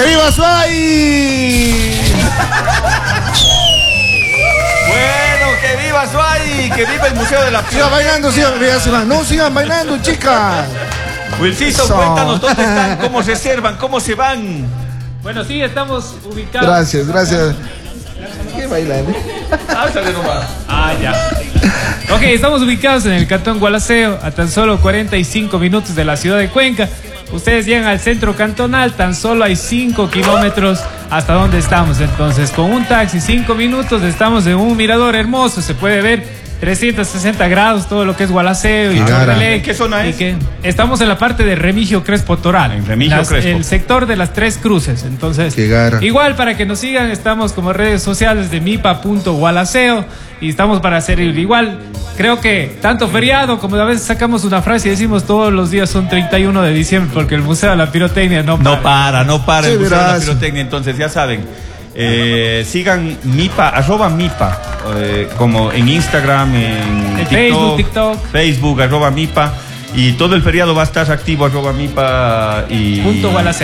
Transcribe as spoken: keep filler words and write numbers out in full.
viva Suay! Bueno, que viva Suay, que viva el Museo de la Pirotecnia. Sigan bailando, sigan, no sigan bailando, chicas. Wilcito, Eso. cuéntanos dónde están, cómo reservan, cómo se van. Bueno, sí, estamos ubicados. Gracias, gracias. ¿Qué bailan? Álzale nomás. Ah, ya. Ok, estamos ubicados en el cantón Gualaceo, a tan solo cuarenta y cinco minutos de la ciudad de Cuenca. Ustedes llegan al centro cantonal, tan solo hay cinco kilómetros hasta donde estamos. Entonces, con un taxi, cinco minutos, estamos en un mirador hermoso. Se puede ver trescientos sesenta grados todo lo que es Gualaceo y Chorrelé. ¿Qué zona es? Y que estamos en la parte de Remigio Crespo Toral, En Remigio las, Crespo. el sector de las Tres Cruces. Entonces, Qué garra. igual para que nos sigan, estamos como redes sociales de mipa punto gualaceo y estamos para hacer igual. Creo que tanto feriado como a veces sacamos una frase y decimos todos los días son treinta y uno de diciembre porque el Museo de la Pirotecnia no para. No para, no para Sí, el Museo de la verás. Pirotecnia, entonces ya saben. Eh, sigan Mipa, arroba Mipa, eh, como en Instagram, en En TikTok, Facebook, TikTok. Facebook, arroba Mipa. Y todo el feriado va a estar activo, arroba Mipa y... Punto Gualaceo.